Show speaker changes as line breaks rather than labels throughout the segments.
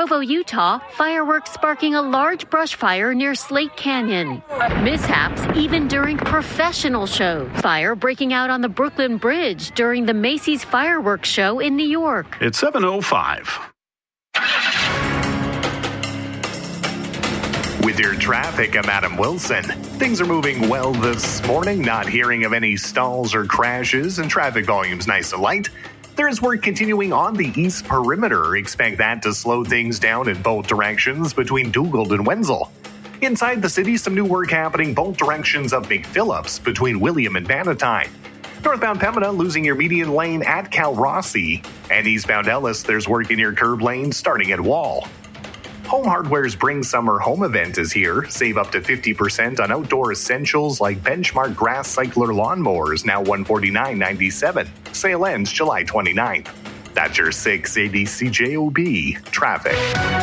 Provo, Utah, fireworks sparking a large brush fire near Slate Canyon. Mishaps even during professional shows. Fire breaking out on the Brooklyn Bridge during the Macy's fireworks show in New York.
It's 7:05.
With your traffic, I'm Adam Wilson. Things are moving well this morning, not hearing of any stalls or crashes, and traffic volume's nice and light. There is work continuing on the east perimeter. Expect that to slow things down in both directions between Dugald and Wenzel. Inside the city, some new work happening both directions of McPhillips between William and Bannatyne. Northbound Pembina losing your median lane at Calrossie. And eastbound Ellis, there's work in your curb lane starting at Wall. Home Hardware's Bring Summer Home event is here. Save up to 50% on outdoor essentials like Benchmark Grass Cycler lawnmowers, now $149.97. Sale ends July 29th. That's your 680 CJOB traffic.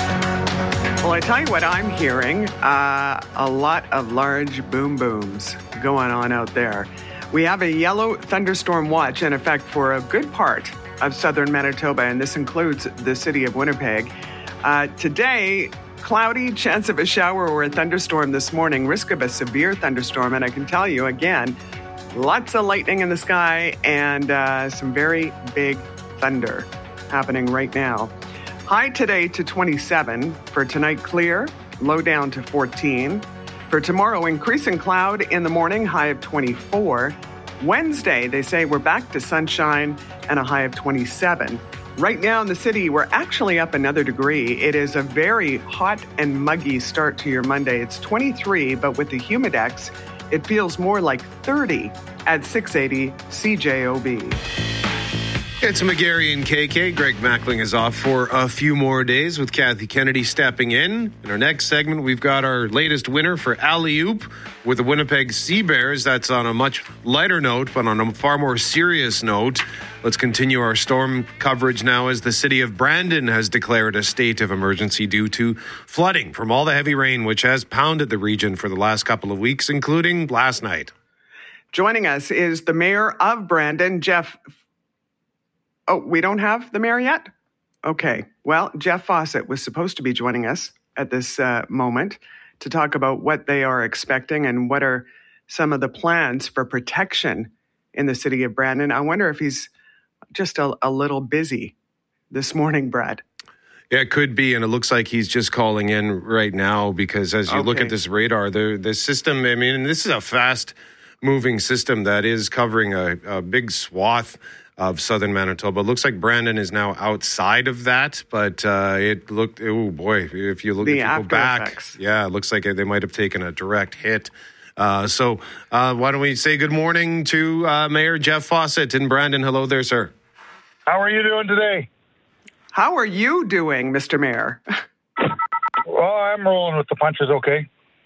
Well, I tell you what I'm hearing, a lot of large boom booms going on out there. We have a yellow thunderstorm watch in effect for a good part of southern Manitoba, and this includes the city of Winnipeg. Today, cloudy, chance of a shower or a thunderstorm this morning, risk of a severe thunderstorm. And I can tell you again, lots of lightning in the sky and some very big thunder happening right now. High today to 27. For tonight, clear, low down to 14. For tomorrow, increasing cloud in the morning, high of 24. Wednesday, they say we're back to sunshine and a high of 27. Right now in the city, we're actually up another degree. It is a very hot and muggy start to your Monday. It's 23, but with the Humidex, it feels more like 30 at 680 CJOB.
It's McGarry and KK. Greg Mackling is off for a few more days with Kathy Kennedy stepping in. In our next segment, we've got our latest winner for Alley-Oop with the Winnipeg Sea Bears. That's on a much lighter note, but on a far more serious note. Let's continue our storm coverage now as the city of Brandon has declared a state of emergency due to flooding from all the heavy rain which has pounded the region for the last couple of weeks, including last night.
Joining us is the mayor of Brandon, Jeff. Oh, we don't have the mayor yet? Okay. Well, Jeff Fawcett was supposed to be joining us at this moment to talk about what they are expecting and what are some of the plans for protection in the city of Brandon. I wonder if he's just a little busy this morning, Brad.
Yeah, it could be, and it looks like he's just calling in right now because as you look at this radar, the system, I mean, this is a fast-moving system that is covering a big swath of southern Manitoba. It looks like Brandon is now outside of that, but it looked, oh boy, if you go back,
effects.
Yeah, it looks like they might have taken a direct hit. So why don't we say good morning to Mayor Jeff Fawcett in Brandon. Hello there, sir.
How are you doing today?
How are you doing, Mr. Mayor?
Well, I'm rolling with the punches, okay.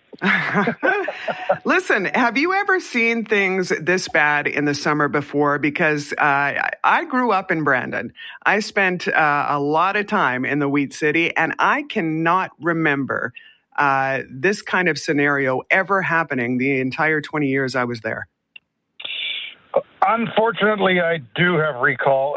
Listen, have you ever seen things this bad in the summer before? Because I grew up in Brandon. I spent a lot of time in the Wheat City, and I cannot remember this kind of scenario ever happening the entire 20 years I was there.
Unfortunately, I do have recall.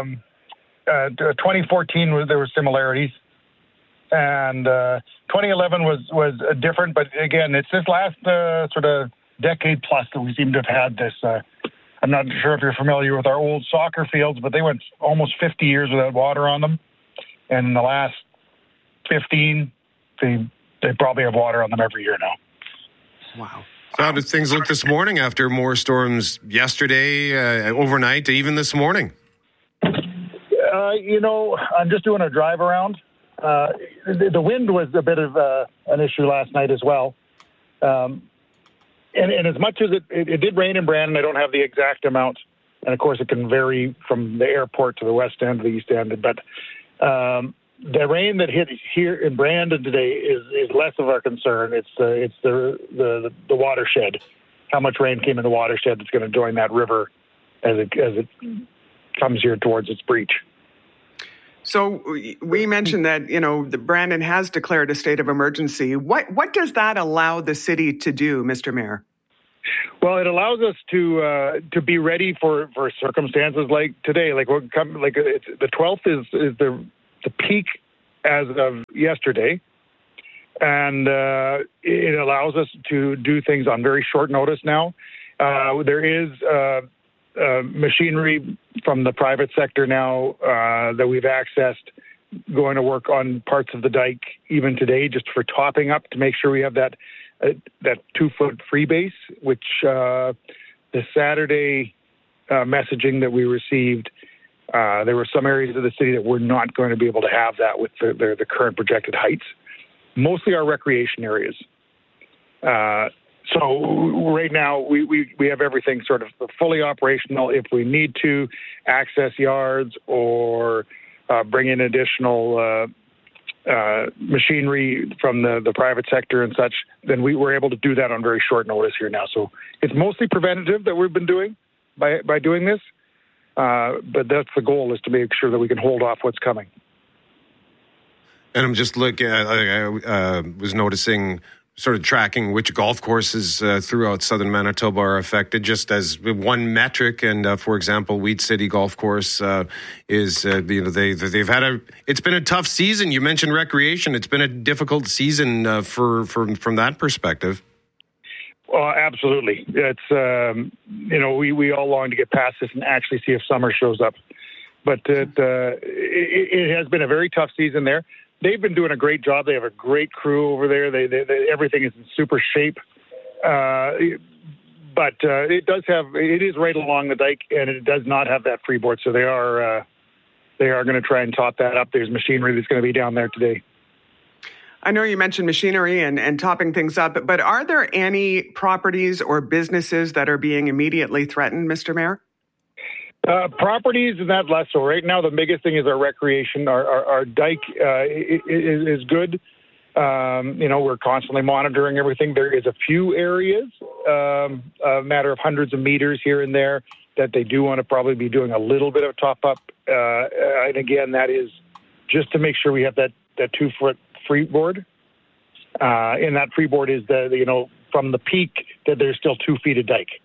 2014, there were similarities. And 2011 was different, but again, it's this last sort of decade plus that we seem to have had this. I'm not sure if you're familiar with our old soccer fields, but they went almost 50 years without water on them. And in the last 15, they probably have water on them every year now.
Wow.
So how did things look this morning after more storms yesterday, overnight, even this morning?
I'm just doing a drive around. The wind was a bit of an issue last night as well. And as much as it did rain in Brandon, I don't have the exact amount. And, of course, it can vary from the airport to the west end to the east end. But the rain that hit here in Brandon today is less of our concern. It's the watershed, how much rain came in the watershed that's going to join that river as it comes here towards its breach.
So we mentioned that, the Brandon has declared a state of emergency. What does that allow the city to do, Mr. Mayor?
Well, it allows us to be ready for circumstances like today. The 12th is the peak as of yesterday. And it allows us to do things on very short notice now. There is machinery from the private sector now that we've accessed going to work on parts of the dike even today just for topping up to make sure we have that 2-foot freebase, which the Saturday messaging that we received, there were some areas of the city that were not going to be able to have that with the current projected heights. Mostly our recreation areas. So right now we have everything sort of fully operational. If we need to access yards or bring in additional machinery from the private sector and such, then we were able to do that on very short notice here now. So it's mostly preventative that we've been doing by doing this. But that's the goal, is to make sure that we can hold off what's coming.
And I'm just looking at, I was noticing, sort of tracking which golf courses throughout southern Manitoba are affected, just as one metric. And for example, Wheat City Golf Course is, they've had it's been a tough season. You mentioned recreation. It's been a difficult season from that perspective.
Well, absolutely. It's, we all long to get past this and actually see if summer shows up. But it has been a very tough season there. They've been doing a great job. They have a great crew over there. They everything is in super shape. But it is right along the dike, and it does not have that freeboard. So they are going to try and top that up. There's machinery that's going to be down there today.
I know you mentioned machinery and topping things up, but are there any properties or businesses that are being immediately threatened, Mr. Mayor?
Properties and that less so. Right now, the biggest thing is our recreation. Our dike is good. We're constantly monitoring everything. There is a few areas, a matter of hundreds of meters here and there, that they do want to probably be doing a little bit of top up. And again, that is just to make sure we have that 2-foot freeboard. And that freeboard is from the peak that there's still 2 feet of dike.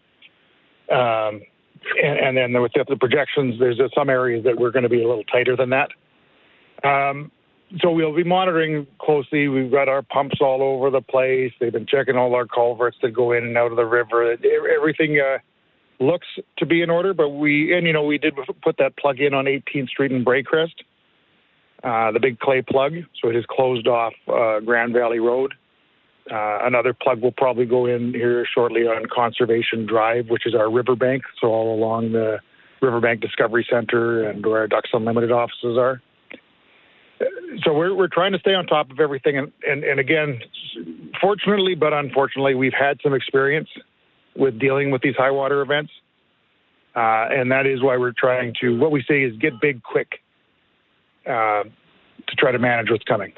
And then with the projections, there's some areas that we're going to be a little tighter than that. So we'll be monitoring closely. We've got our pumps all over the place. They've been checking all our culverts that go in and out of the river. Everything looks to be in order, but we did put that plug in on 18th Street in Braycrest, the big clay plug. So it is closed off Grand Valley Road. Another plug will probably go in here shortly on Conservation Drive, which is our riverbank, so all along the Riverbank Discovery Center and where our Ducks Unlimited offices are. So we're trying to stay on top of everything. And again, fortunately, but unfortunately, we've had some experience with dealing with these high water events. And that is why we're trying to, what we say is get big quick to try to manage what's coming.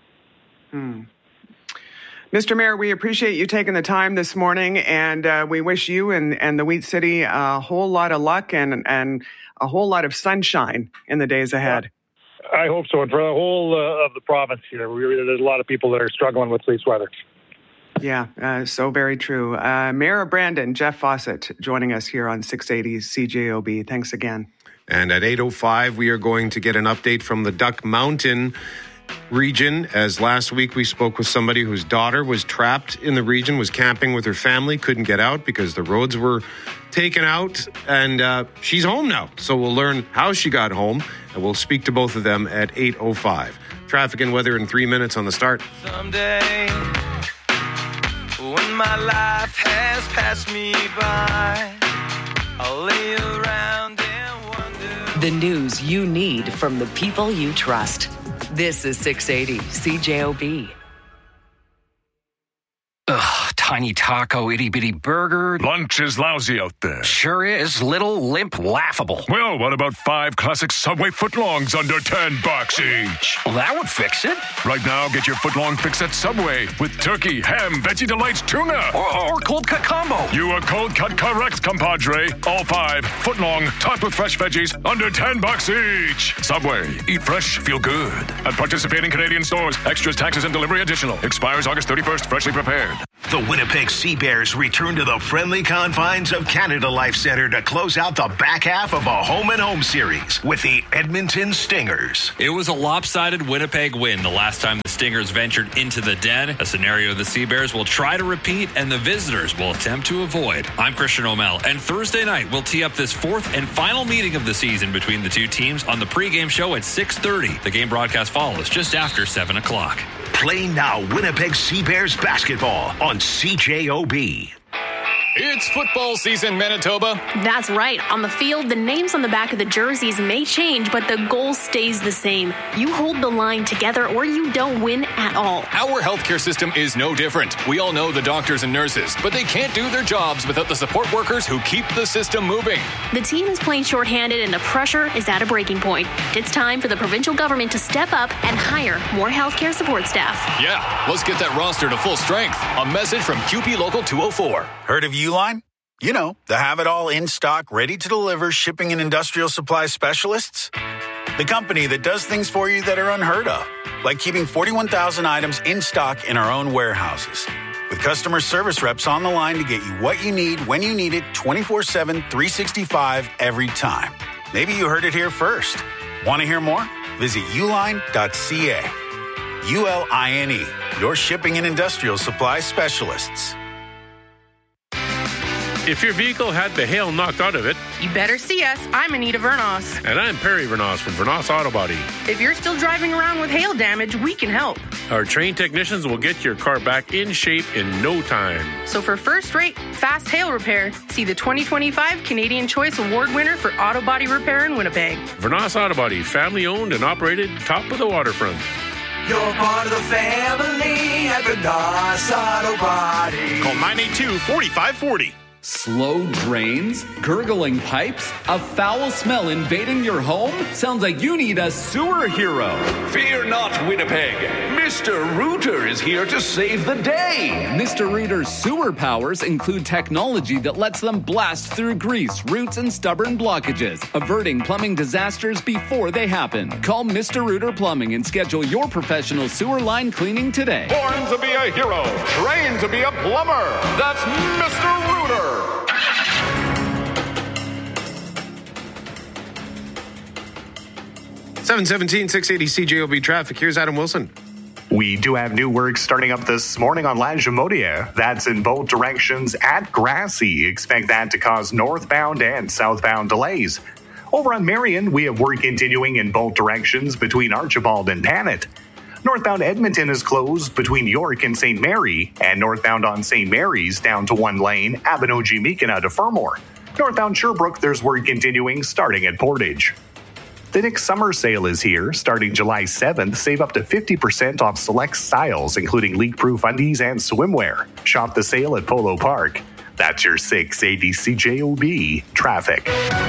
Mr. Mayor, we appreciate you taking the time this morning, and we wish you and the Wheat City a whole lot of luck and a whole lot of sunshine in the days ahead.
I hope so. And for the whole of the province here, there's a lot of people that are struggling with this weather.
Yeah, so very true. Mayor of Brandon, Jeff Fawcett, joining us here on 680 CJOB. Thanks again.
And at 8:05, we are going to get an update from the Duck Mountain region, as last week we spoke with somebody whose daughter was trapped in the region, was camping with her family, couldn't get out because the roads were taken out, and she's home now. So we'll learn how she got home, and we'll speak to both of them at 8:05. Traffic and weather in 3 minutes on the start.
Someday, when my life has passed me by, I'll lay around and wonder.
The news you need from the people you trust. This is 680 CJOB.
Ugh, tiny taco, itty-bitty burger.
Lunch is lousy out there.
Sure is. Little, limp, laughable.
Well, what about 5 classic Subway footlongs under $10 each?
Well, that would fix it.
Right now, get your footlong fix at Subway with turkey, ham, Veggie Delights, tuna.
Or cold cut combo.
You are cold cut correct, compadre. All 5 footlong, topped with fresh veggies, under $10 each. Subway. Eat fresh, feel good. At participating Canadian stores. Extras, taxes, and delivery additional. Expires August 31st. Freshly prepared.
The Winnipeg Sea Bears return to the friendly confines of Canada Life Centre to close out the back half of a home-and-home series with the Edmonton Stingers.
It was a lopsided Winnipeg win the last time the Stingers ventured into the den, a scenario the Sea Bears will try to repeat and the visitors will attempt to avoid. I'm Christian O'Mell, and Thursday night we'll tee up this fourth and final meeting of the season between the two teams on the pregame show at 6:30. The game broadcast follows just after 7 o'clock.
Play now Winnipeg Sea Bears basketball on CJOB.
It's football season, Manitoba.
That's right. On the field, the names on the back of the jerseys may change, but the goal stays the same. You hold the line together or you don't win at all.
Our healthcare system is no different. We all know the doctors and nurses, but they can't do their jobs without the support workers who keep the system moving.
The team is playing shorthanded and the pressure is at a breaking point. It's time for the provincial government to step up and hire more healthcare support staff.
Yeah, let's get that roster to full strength. A message from QP Local 204.
Heard of Uline? You know, the have-it-all in-stock, ready-to-deliver shipping and industrial supply specialists. The company that does things for you that are unheard of, like keeping 41,000 items in stock in our own warehouses. With customer service reps on the line to get you what you need, when you need it, 24/7, 365, every time. Maybe you heard it here first. Want to hear more? Visit uline.ca. ULINE, your shipping and industrial supply specialists.
If your vehicle had the hail knocked out of it,
you better see us. I'm Anita Vernos.
And I'm Perry Vernos from Vernos Auto Body.
If you're still driving around with hail damage, we can help.
Our trained technicians will get your car back in shape in no time.
So for first-rate, fast hail repair, see the 2025 Canadian Choice Award winner for auto body repair in Winnipeg.
Vernos Auto Body, family-owned and operated, top of the waterfront.
You're part of the family at Vernos Auto Body.
Call 982-4540.
Slow drains? Gurgling pipes? A foul smell invading your home? Sounds like you need a sewer hero.
Fear not, Winnipeg. Mr. Rooter is here to save the day.
Mr. Rooter's sewer powers include technology that lets them blast through grease, roots, and stubborn blockages, averting plumbing disasters before they happen. Call Mr. Rooter Plumbing and schedule your professional sewer line cleaning today.
Born to be a hero, trained to be a plumber. That's Mr. Rooter.
717, 680 CJOB traffic. Here's Adam Wilson.
We do have new work starting up this morning on La Jamodia. That's in both directions at Grassy. Expect that to cause northbound and southbound delays. Over on Marion, we have work continuing in both directions between Archibald and Panet. Northbound Edmonton is closed between York and St. Mary, and northbound on St. Mary's down to one lane, Abinogi-Meekina to Fermor. Northbound Sherbrooke, there's work continuing starting at Portage. The Nick Summer Sale is here, starting July 7th. Save up to 50% off select styles, including leak-proof undies and swimwear. Shop the sale at Polo Park. That's your 680 CJOB traffic.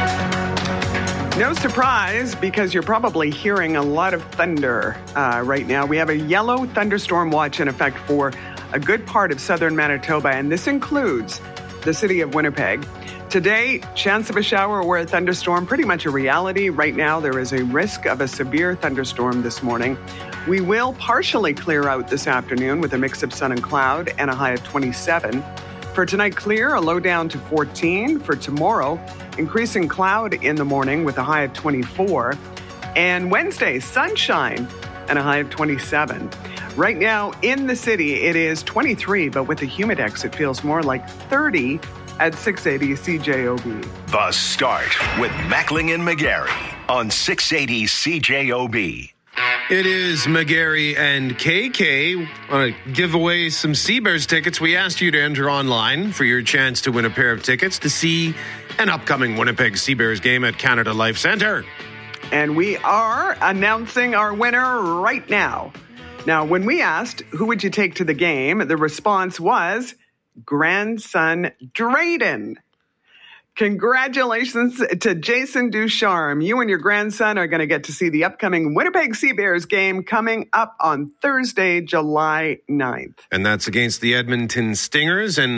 No surprise, because you're probably hearing a lot of thunder right now. We have a yellow thunderstorm watch in effect for a good part of southern Manitoba, and this includes the city of Winnipeg. Today, chance of a shower or a thunderstorm, pretty much a reality. Right now, there is a risk of a severe thunderstorm this morning. We will partially clear out this afternoon with a mix of sun and cloud and a high of 27. For tonight, clear, a low down to 14. For tomorrow, increasing cloud in the morning with a high of 24. And Wednesday, sunshine and a high of 27. Right now in the city, it is 23, but with the humidex, it feels more like 30 at 680 CJOB.
The Start with Mackling and McGarry on 680 CJOB.
It is McGarry and KK. Want to give away some Sea Bears tickets. We asked you to enter online for your chance to win a pair of tickets to see an upcoming Winnipeg Sea Bears game at Canada Life Centre.
And we are announcing our winner right now. Now, when we asked, who would you take to the game? The response was grandson Drayden. Congratulations to Jason Ducharme. You and your grandson are going to get to see the upcoming Winnipeg Sea Bears game coming up on Thursday, July 9th.
And that's against the Edmonton Stingers. And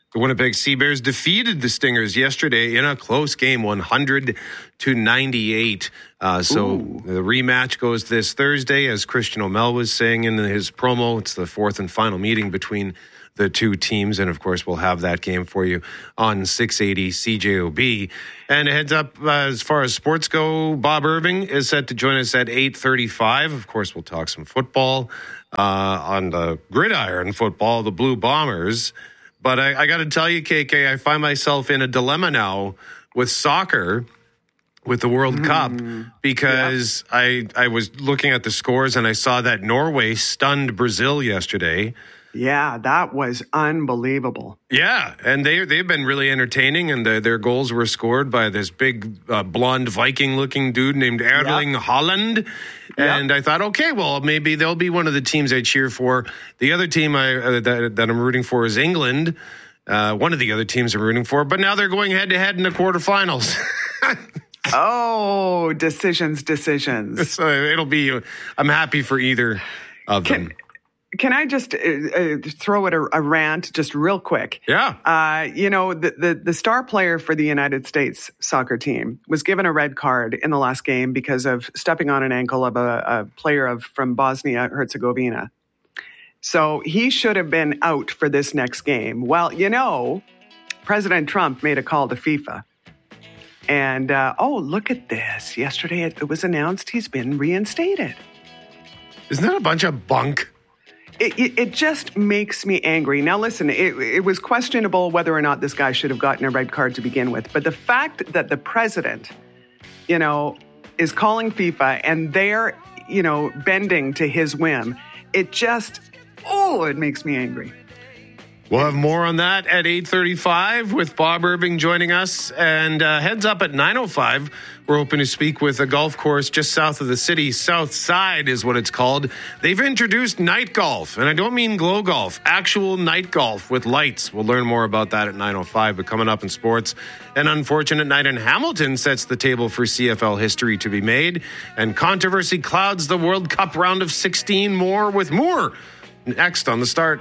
The Winnipeg Sea Bears defeated the Stingers yesterday in a close game, 100-98. So the rematch goes this Thursday, as Christian O'Mell was saying in his promo. It's the fourth and final meeting between the two teams, and of course we'll have that game for you on 680 CJOB. And a heads up, as far as sports go, Bob Irving is set to join us at 8:35. Of course, we'll talk some football on the gridiron football, the Blue Bombers. But I got to tell you, KK, I find myself in a dilemma now with soccer, with the World Cup, because I was looking at the scores and I saw that Norway stunned Brazil yesterday.
Yeah, that was unbelievable.
Yeah, and they've been really entertaining, and their goals were scored by this big blonde Viking-looking dude named Erling Haaland. And I thought, okay, well, maybe they'll be one of the teams I cheer for. The other team that I'm rooting for is England. One of the other teams I'm rooting for, but now they're going head-to-head in the quarterfinals.
Oh, decisions.
So it'll be, I'm happy for either of them.
Can I just throw it a rant just real quick?
Yeah.
The star player for the United States soccer team was given a red card in the last game because of stepping on an ankle of a player from Bosnia-Herzegovina. So he should have been out for this next game. Well, President Trump made a call to FIFA. And, look at this. Yesterday it was announced he's been reinstated.
Isn't that a bunch of bunk?
It just makes me angry. Now, listen, it was questionable whether or not this guy should have gotten a red card to begin with. But the fact that the president, is calling FIFA and they're, bending to his whim, it makes me angry.
We'll have more on that at 8:35 with Bob Irving joining us. And heads up at 9:05, we're hoping to speak with a golf course just south of the city. South Side is what it's called. They've introduced night golf, and I don't mean glow golf, actual night golf with lights. We'll learn more about that at 9:05. But coming up in sports, an unfortunate night in Hamilton sets the table for CFL history to be made. And controversy clouds the World Cup round of 16. More with Moore next on The Start.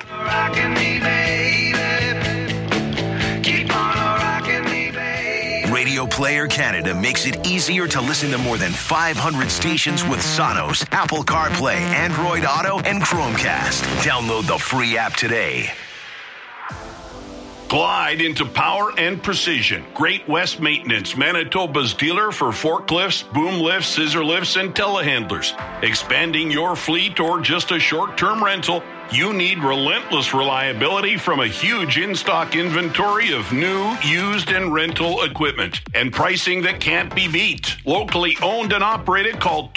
Radio Player Canada makes it easier to listen to more than 500 stations with Sonos, Apple CarPlay, Android Auto, and Chromecast. Download the free app today.
Glide into power and precision. Great West Maintenance, Manitoba's dealer for forklifts, boom lifts, scissor lifts, and telehandlers. Expanding your fleet or just a short-term rental, you need relentless reliability from a huge in-stock inventory of new, used, and rental equipment. And pricing that can't be beat. Locally owned and operated, call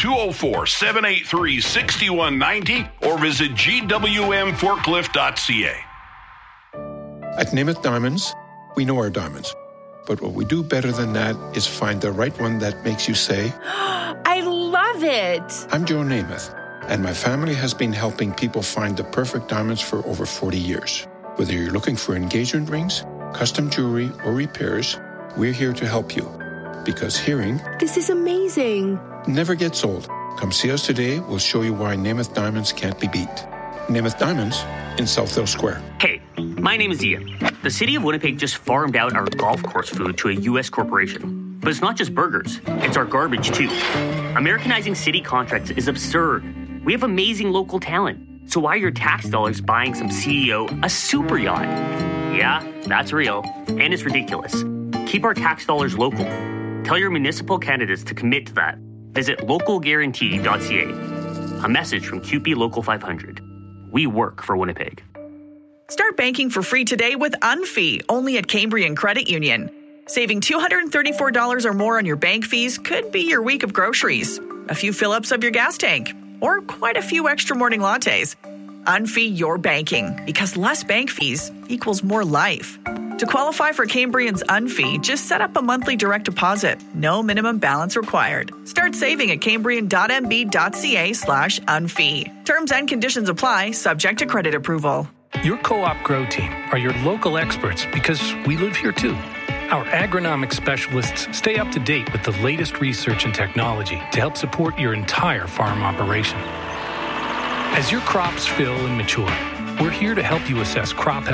204-783-6190 or visit gwmforklift.ca.
At Namath Diamonds, we know our diamonds. But what we do better than that is find the right one that makes you say,
I love it.
I'm Joe Namath, and my family has been helping people find the perfect diamonds for over 40 years. Whether you're looking for engagement rings, custom jewelry, or repairs, we're here to help you. Because hearing,
this is amazing,
never gets old. Come see us today. We'll show you why Namath Diamonds can't be beat. Namath Diamonds in Southdale Square.
Hey, my name is Ian. The city of Winnipeg just farmed out our golf course food to a U.S. corporation. But it's not just burgers. It's our garbage, too. Americanizing city contracts is absurd. We have amazing local talent. So why are your tax dollars buying some CEO a super yacht? Yeah, that's real. And it's ridiculous. Keep our tax dollars local. Tell your municipal candidates to commit to that. Visit localguarantee.ca. A message from QP Local 500. We work for Winnipeg.
Start banking for free today with Unfee, only at Cambrian Credit Union. Saving $234 or more on your bank fees could be your week of groceries, a few fill-ups of your gas tank, or quite a few extra morning lattes. Unfee your banking, because less bank fees equals more life. To qualify for Cambrian's Unfee, just set up a monthly direct deposit. No minimum balance required. Start saving at cambrian.mb.ca/unfee. Terms and conditions apply, subject to credit approval.
Your Co-op Grow team are your local experts because we live here too. Our agronomic specialists stay up to date with the latest research and technology to help support your entire farm operation. As your crops fill and mature, we're here to help you assess crop health,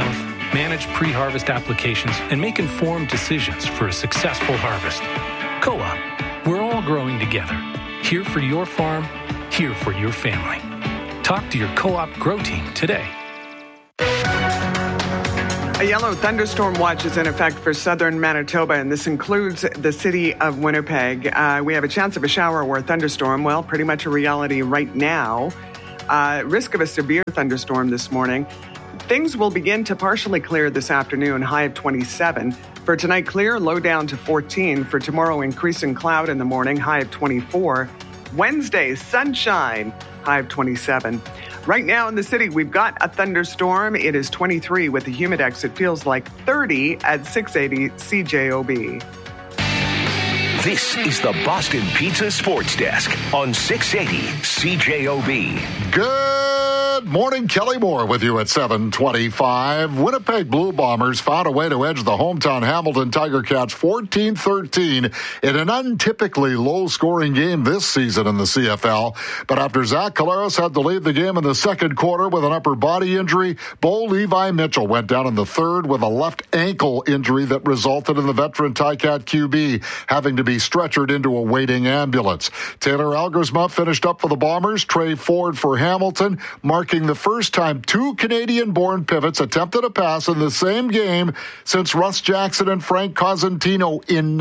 manage pre-harvest applications, and make informed decisions for a successful harvest. Co-op, we're all growing together. Here for your farm, here for your family. Talk to your co-op grow team today.
A yellow thunderstorm watch is in effect for southern Manitoba, and this includes the city of Winnipeg. We have a chance of a shower or a thunderstorm. Well, pretty much a reality right now. Risk of a severe thunderstorm this morning. Things will begin to partially clear this afternoon, high of 27. For tonight, clear, low down to 14. For tomorrow, increasing cloud in the morning, high of 24. Wednesday, sunshine, high of 27. Right now in the city, we've got a thunderstorm. It is 23 with the humidex. It feels like 30 at 680 CJOB.
This is the Boston Pizza Sports Desk on 680 CJOB.
Good morning, Kelly Moore with you at 7:25. Winnipeg Blue Bombers found a way to edge the hometown Hamilton Tiger Cats 14-13 in an untypically low-scoring game this season in the CFL. But after Zach Collaros had to leave the game in the second quarter with an upper body injury, Bo Levi Mitchell went down in the third with a left ankle injury that resulted in the veteran Ticat QB having to be stretchered into a waiting ambulance. Taylor Algersma finished up for the Bombers. Trey Ford for Hamilton, marking the first time two Canadian-born pivots attempted a pass in the same game since Russ Jackson and Frank Cosentino in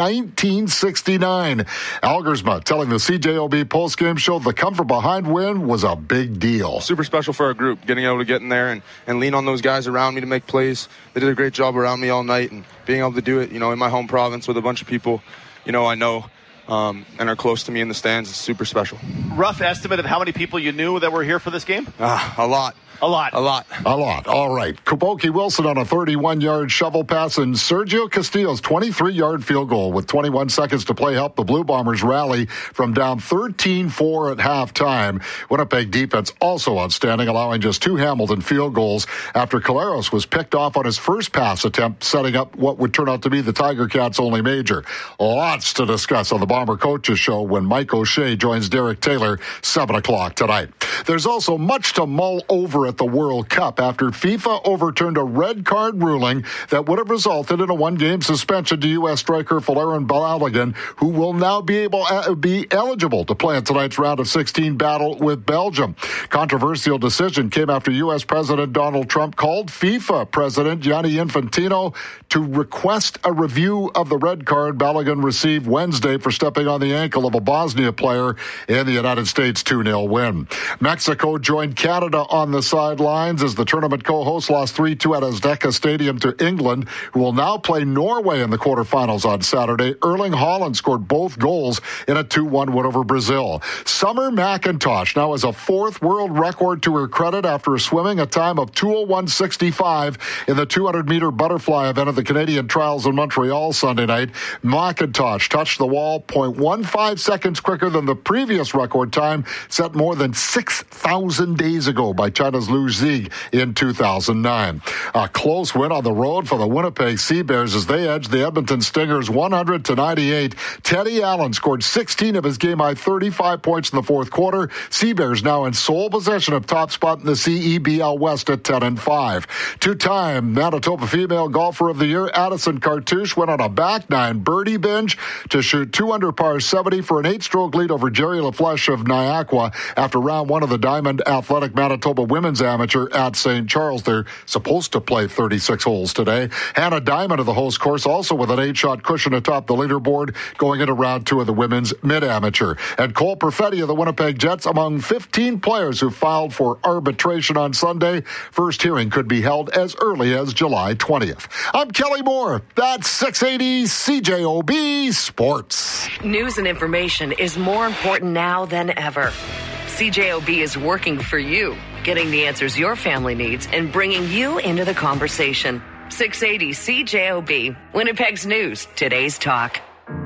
1969. Algersma telling the CJOB postgame show the come-from-behind win was a big deal.
Super special for our group, getting able to get in there and lean on those guys around me to make plays. They did a great job around me all night, and being able to do it, in my home province with a bunch of people, I know, and are close to me in the stands is super special.
Rough estimate of how many people you knew that were here for this game?
A lot.
A lot.
All right. Kuboki Wilson on a 31-yard shovel pass, and Sergio Castillo's 23-yard field goal with 21 seconds to play helped the Blue Bombers rally from down 13-4 at halftime. Winnipeg defense also outstanding, allowing just two Hamilton field goals after Collaros was picked off on his first pass attempt, setting up what would turn out to be the Tiger Cats' only major. Lots to discuss on the Bomber Coaches Show when Mike O'Shea joins Derek Taylor, 7 o'clock tonight. There's also much to mull over at the World Cup after FIFA overturned a red card ruling that would have resulted in a one-game suspension to U.S. striker Folarin Balogun, who will now be eligible to play in tonight's round of 16 battle with Belgium. Controversial decision came after U.S. President Donald Trump called FIFA President Gianni Infantino to request a review of the red card Balogun received Wednesday for stepping on the ankle of a Bosnia player in the United States 2-0 win. Mexico joined Canada on the sidelines as the tournament co-host lost 3-2 at Azteca Stadium to England, who will now play Norway in the quarterfinals on Saturday. Erling Haaland scored both goals in a 2-1 win over Brazil. Summer McIntosh now has a fourth world record to her credit after swimming a time of 2:01.65 in the 200-meter butterfly event of the Canadian Trials in Montreal Sunday night. McIntosh touched the wall 0.15 seconds quicker than the previous record time set more than 6,000 days ago by China's Liu Zhi in 2009. A close win on the road for the Winnipeg Sea Bears as they edged the Edmonton Stingers 100-98. Teddy Allen scored 16 of his game-high 35 points in the fourth quarter. Sea Bears now in sole possession of top spot in the CEBL West at 10-5. Two-time Manitoba Female Golfer of the Year Addison Cartouche went on a back nine birdie binge to shoot 2 under par 70 for an 8-stroke lead over Jerry LaFlèche of Niagara after round one of the Diamond Athletic Manitoba Women's Amateur at St. Charles. They're supposed to play 36 holes today. Hannah Diamond of the host course also with an 8-shot cushion atop the leaderboard going into round two of the Women's Mid-Amateur. And Cole Perfetti of the Winnipeg Jets among 15 players who filed for arbitration on Sunday. First hearing could be held as early as July 20th. I'm Kelly Moore. That's 680 CJOB Sports.
News and information is more important now than ever. CJOB is working for you, getting the answers your family needs and bringing you into the conversation. 680 CJOB, Winnipeg's news, today's talk.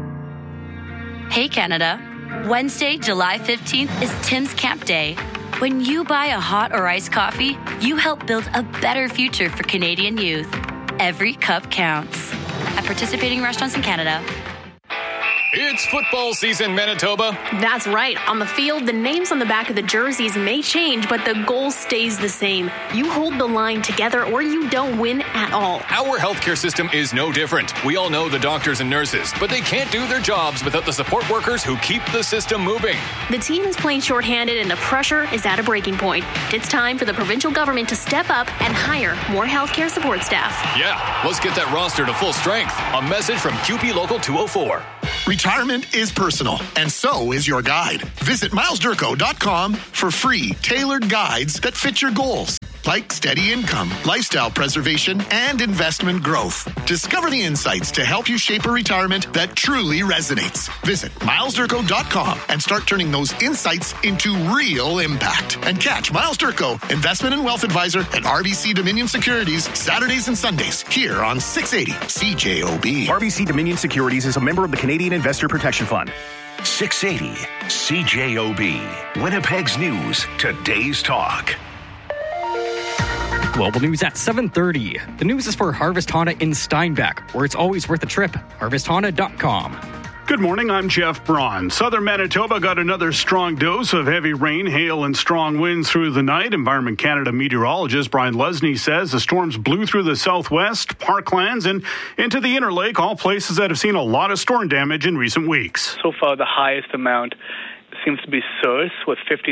Hey Canada, Wednesday, July 15th is Tim's Camp Day. When you buy a hot or iced coffee, you help build a better future for Canadian youth. Every cup counts. At participating restaurants in Canada.
It's football season, Manitoba.
That's right. On the field, the names on the back of the jerseys may change, but the goal stays the same. You hold the line together or you don't win at all.
Our healthcare system is no different. We all know the doctors and nurses, but they can't do their jobs without the support workers who keep the system moving.
The team is playing shorthanded and the pressure is at a breaking point. It's time for the provincial government to step up and hire more healthcare support staff.
Yeah, let's get that roster to full strength. A message from QP Local 204.
Retirement is personal, and so is your guide. Visit milesdurko.com for free, tailored guides that fit your goals, like steady income, lifestyle preservation, and investment growth. Discover the insights to help you shape a retirement that truly resonates. Visit milesdurko.com and start turning those insights into real impact. And catch Miles Durko, Investment and Wealth Advisor at RBC Dominion Securities, Saturdays and Sundays, here on 680 CJOB.
RBC Dominion Securities is a member of the Canadian Investor Protection Fund.
680 CJOB. Winnipeg's News, today's talk.
Global news at 7:30. The news is for Harvest Honda in Steinbach, where it's always worth a trip. HarvestHonda.com.
Good morning, I'm Jeff Braun. Southern Manitoba got another strong dose of heavy rain, hail, and strong winds through the night. Environment Canada meteorologist Brian Lesney says the storms blew through the southwest, parklands, and into the Inner Lake, all places that have seen a lot of storm damage in recent weeks.
So far, the highest amount seems to be Souris with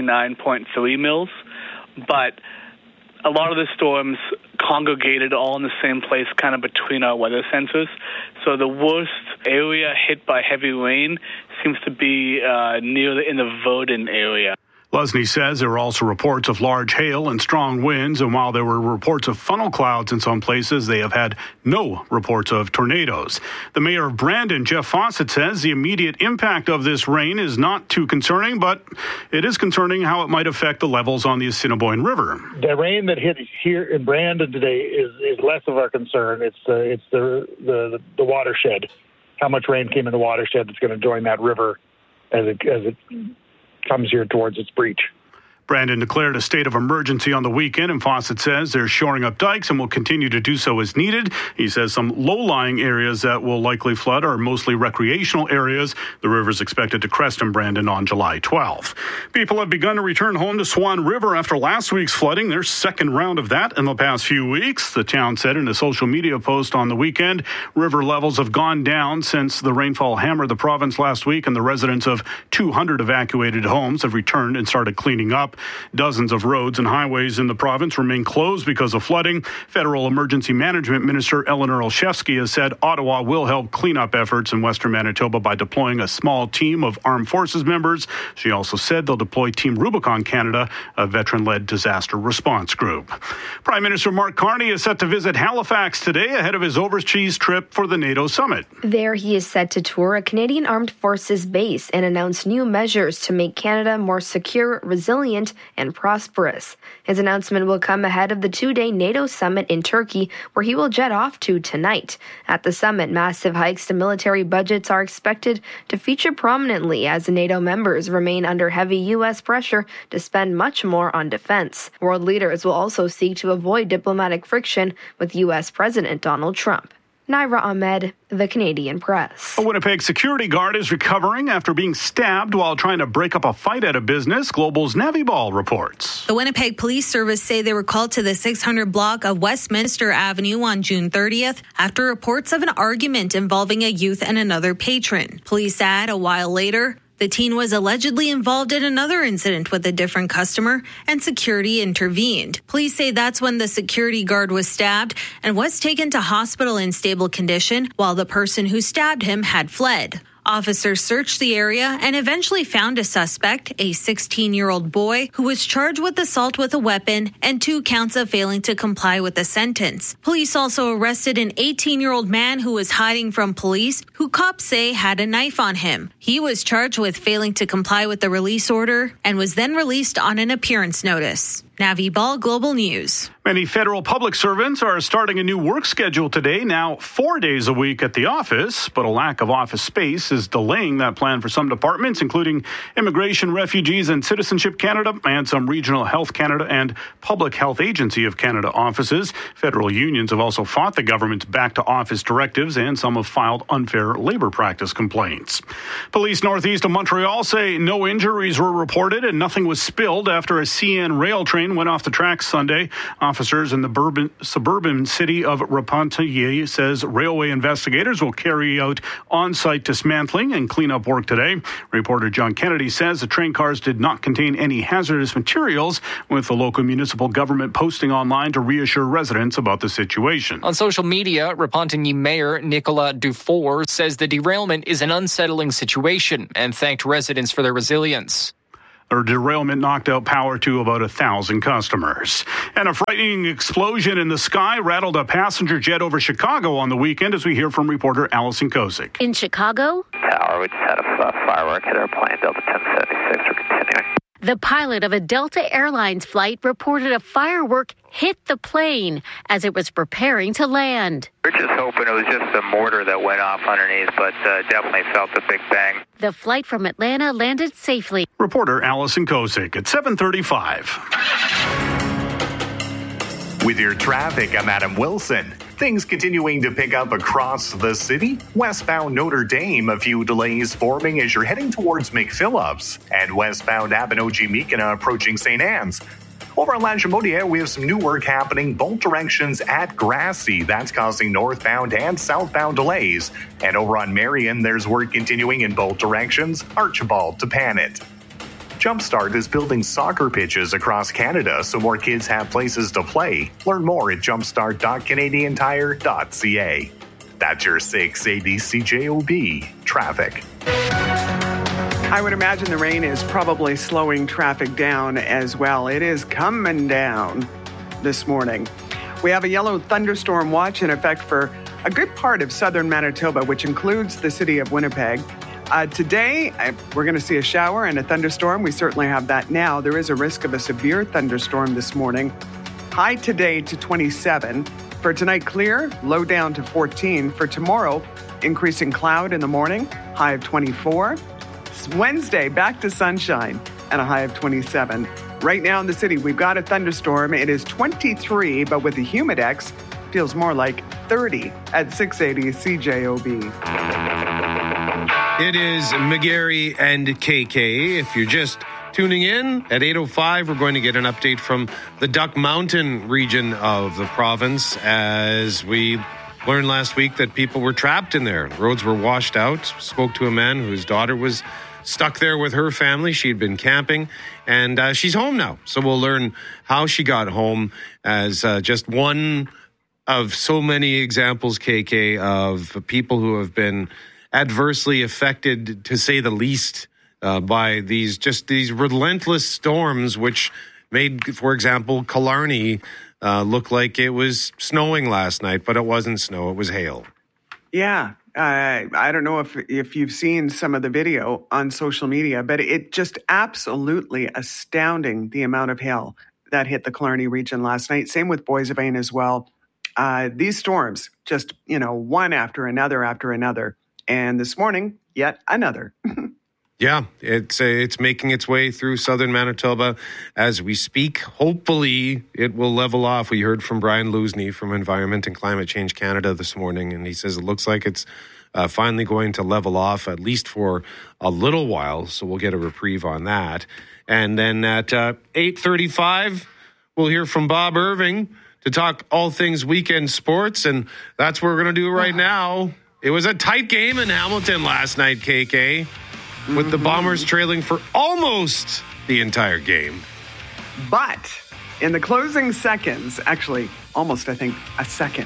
59.3 mils, but a lot of the storms congregated all in the same place, kind of between our weather centers. So the worst area hit by heavy rain seems to be in the Verdun area.
Lesney says there were also reports of large hail and strong winds, and while there were reports of funnel clouds in some places, they have had no reports of tornadoes. The mayor of Brandon, Jeff Fawcett, says the immediate impact of this rain is not too concerning, but it is concerning how it might affect the levels on the Assiniboine River.
The rain that hit here in Brandon today is less of our concern. It's the watershed. How much rain came in the watershed that's going to join that river as it comes here towards its breach.
Brandon declared a state of emergency on the weekend, and Fawcett says they're shoring up dikes and will continue to do so as needed. He says some low-lying areas that will likely flood are mostly recreational areas. The river is expected to crest in Brandon on July 12th. People have begun to return home to Swan River after last week's flooding, their second round of that in the past few weeks. The town said in a social media post on the weekend, river levels have gone down since the rainfall hammered the province last week, and the residents of 200 evacuated homes have returned and started cleaning up. Dozens of roads and highways in the province remain closed because of flooding. Federal Emergency Management Minister Eleanor Olszewski has said Ottawa will help clean up efforts in Western Manitoba by deploying a small team of armed forces members. She also said they'll deploy Team Rubicon Canada, a veteran-led disaster response group. Prime Minister Mark Carney is set to visit Halifax today ahead of his overseas trip for the NATO summit.
There he is set to tour a Canadian Armed Forces base and announce new measures to make Canada more secure, resilient, and prosperous. His announcement will come ahead of the two-day NATO summit in Turkey, where he will jet off to tonight. At the summit, massive hikes to military budgets are expected to feature prominently as NATO members remain under heavy U.S. pressure to spend much more on defense. World leaders will also seek to avoid diplomatic friction with U.S. President Donald Trump. Naira Ahmed, The Canadian Press.
A Winnipeg security guard is recovering after being stabbed while trying to break up a fight at a business. Global's Navi Ball reports.
The Winnipeg Police Service say they were called to the 600 block of Westminster Avenue on June 30th after reports of an argument involving a youth and another patron. Police add a while later, the teen was allegedly involved in another incident with a different customer, and security intervened. Police say that's when the security guard was stabbed and was taken to hospital in stable condition, while the person who stabbed him had fled. Officers searched the area and eventually found a suspect, a 16-year-old boy, who was charged with assault with a weapon and 2 counts of failing to comply with a sentence. Police also arrested an 18-year-old man who was hiding from police, who cops say had a knife on him. He was charged with failing to comply with the release order and was then released on an appearance notice. Navi Ball, Global News.
Many federal public servants are starting a new work schedule today, now 4 days a week at the office, but a lack of office space is delaying that plan for some departments, including Immigration, Refugees and Citizenship Canada and some Regional Health Canada and Public Health Agency of Canada offices. Federal unions have also fought the government's back-to-office directives, and some have filed unfair labor practice complaints. Police northeast of Montreal say no injuries were reported and nothing was spilled after a CN rail train went off the tracks Sunday. Officers in the suburban city of Repentigny says railway investigators will carry out on-site dismantling and cleanup work today. Reporter John Kennedy says the train cars did not contain any hazardous materials, with the local municipal government posting online to reassure residents about the situation.
On social media, Repentigny Mayor Nicolas Dufour says the derailment is an unsettling situation and thanked residents for their resilience.
A derailment knocked out power to about 1,000 customers. And a frightening explosion in the sky rattled a passenger jet over Chicago on the weekend, as we hear from reporter Allison Kozik.
In Chicago?
Tower, we just had a firework hit our plane, Delta 1076. We're continuing.
The pilot of a Delta Airlines flight reported a firework hit the plane as it was preparing to land.
We're just hoping it was just a mortar that went off underneath, but definitely felt a big bang.
The flight from Atlanta landed safely.
Reporter Allison Kozik at 7:35.
With your traffic, I'm Adam Wilson. Things continuing to pick up across the city. Westbound Notre Dame, a few delays forming as you're heading towards McPhillips. And westbound Abinogi-Mekina approaching St. Anne's. Over on Lachimodia, we have some new work happening both directions at Grassy. That's causing northbound and southbound delays. And over on Marion, there's work continuing in both directions, Archibald to Panet. Jumpstart is building soccer pitches across Canada so more kids have places to play. Learn more at jumpstart.canadiantire.ca. That's your 680 CJOB traffic.
I would imagine the rain is probably slowing traffic down as well. It is coming down this morning. We have a yellow thunderstorm watch in effect for a good part of southern Manitoba, which includes the city of Winnipeg. Today, we're going to see a shower and a thunderstorm. We certainly have that now. There is a risk of a severe thunderstorm this morning. High today to 27. For tonight, clear, low down to 14. For tomorrow, increasing cloud in the morning, high of 24. Wednesday, back to sunshine and a high of 27. Right now in the city, we've got a thunderstorm. It is 23, but with the humidex, feels more like 30 at 680 CJOB.
It is McGarry and KK. If you're just tuning in at 8:05, we're going to get an update from the Duck Mountain region of the province, as we learned last week that people were trapped in there. Roads were washed out. Spoke to a man whose daughter was stuck there with her family. She'd been camping, and she's home now. So we'll learn how she got home, as just one of so many examples, KK, of people who have been adversely affected, to say the least, by these relentless storms, which made, for example, Killarney look like it was snowing last night, but it wasn't snow, it was hail.
Yeah. I don't know if you've seen some of the video on social media, but it just absolutely astounding, the amount of hail that hit the Killarney region last night. Same with Boissevain as well. These storms, just, one after another. And this morning, yet another.
Yeah, it's making its way through southern Manitoba as we speak. Hopefully, it will level off. We heard from Brian Lusney from Environment and Climate Change Canada this morning, and he says it looks like it's finally going to level off, at least for a little while, so we'll get a reprieve on that. And then at 8:35, we'll hear from Bob Irving to talk all things weekend sports, and that's what we're going to do right now. It was a tight game in Hamilton last night, KK, with the Bombers trailing for almost the entire game.
But in the closing seconds, actually almost, I think, a second,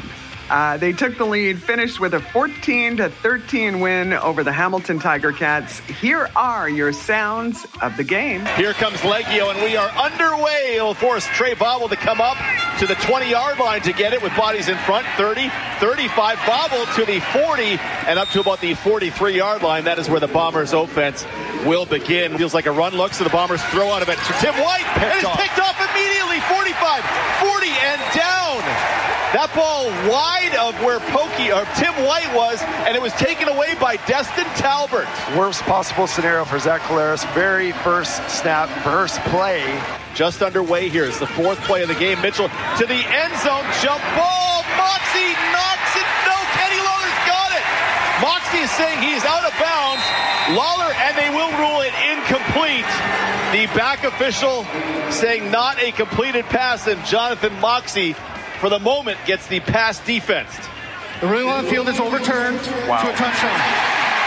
They took the lead, finished with a 14-13 win over the Hamilton Tiger Cats. Here are your sounds of the game.
Here comes Leggio, and we are underway. It'll force Trey Bobble to come up to the 20-yard line to get it with bodies in front. 30, 35. Bobble to the 40 and up to about the 43-yard line. That is where the Bombers' offense will begin. Feels like a run look, so the Bombers throw out of it to Tim White. And it's picked off immediately. 45, 40, and down. That ball wide of where Tim White was, and it was taken away by Destin Talbert.
Worst possible scenario for Zach Collaros. Very first snap, first play.
Just underway here is the fourth play of the game. Mitchell to the end zone, jump ball. Moxie knocks it. No, Kenny Lawler's got it. Moxie is saying he's out of bounds. Lawler, and they will rule it incomplete. The back official saying not a completed pass, and Jonathan Moxie, for the moment, gets the pass defensed.
The ruling on the field is overturned to a touchdown.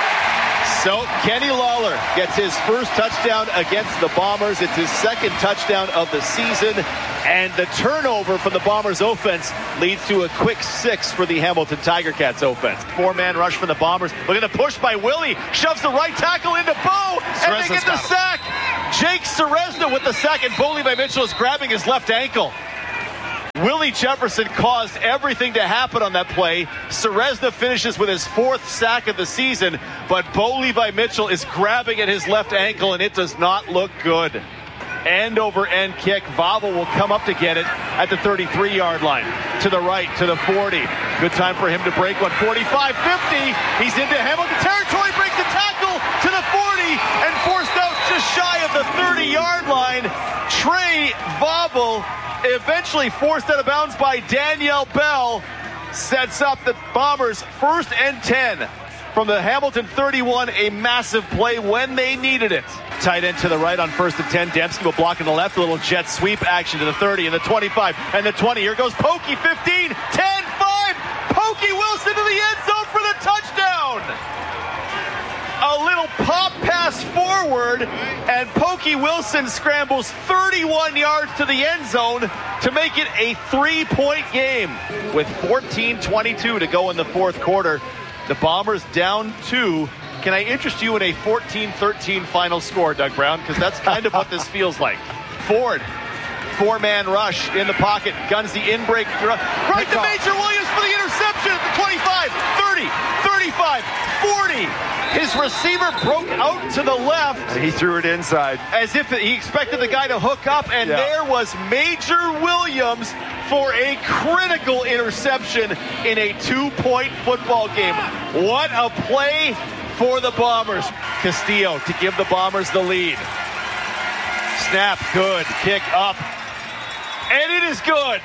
So Kenny Lawler gets his first touchdown against the Bombers. It's his second touchdown of the season. And the turnover from the Bombers offense leads to a quick 6 for the Hamilton Tiger Cats offense. 4-man rush from the Bombers. Look at the push by Willie. Shoves the right tackle into Bo. And they get the sack. Jake Ceresna with the sack. And Bo Levi Mitchell is grabbing his left ankle. Willie Jefferson caused everything to happen on that play. Ceresna finishes with his 4th sack of the season, but Bo Levi Mitchell is grabbing at his left ankle, and it does not look good. End over end kick. Vavo will come up to get it at the 33-yard line. To the right, to the 40. Good time for him to break one. 45-50. He's into Hamilton territory, breaks the tackle to the 40, and forced out just shy of the 30-yard line. Trey Vavo, eventually forced out of bounds by Danielle Bell, sets up the Bombers 1st and 10 from the Hamilton 31, a massive play when they needed it. Tight end to the right on 1st and 10. Dembski will block in the left, a little jet sweep action to the 30 and the 25 and the 20. Here goes Pokey, 15, 10, 5. Pokey Wilson to the end zone for the touchdown. A little pop pass forward, and Pokey Wilson scrambles 31 yards to the end zone to make it a 3-point game. With 14:22 to go in the fourth quarter, the Bombers down 2. Can I interest you in a 14-13 final score, Doug Brown? Because that's kind of what this feels like. Ford, 4-man rush in the pocket, guns the in-break. Right to Major Williams for the interception at the 25, 30, 35, 40. His receiver broke out to the left.
He threw it inside.
As if he expected the guy to hook up, and there was Major Williams for a critical interception in a 2-point football game. What a play for the Bombers. Castillo to give the Bombers the lead. Snap, good. Kick up. And it is good.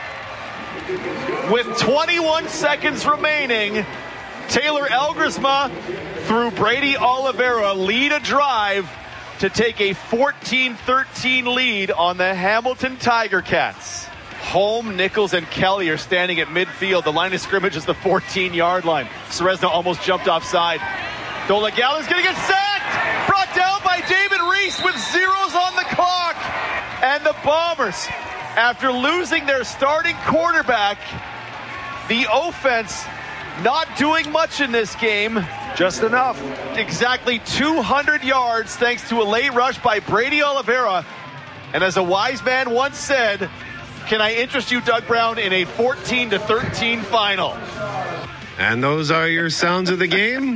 With 21 seconds remaining, Taylor Elgersma through Brady Oliveira lead a drive to take a 14-13 lead on the Hamilton Tiger Cats. Holm, Nichols, and Kelly are standing at midfield. The line of scrimmage is the 14-yard line. Ceresna almost jumped offside. Dola Gallen's going to get sacked! Brought down by David Reese with zeros on the clock. And the Bombers, after losing their starting quarterback, the offense not doing much in this game.
Just enough.
Exactly 200 yards thanks to a late rush by Brady Oliveira. And as a wise man once said, can I interest you, Doug Brown, in a 14-13 final?
And those are your sounds of the game?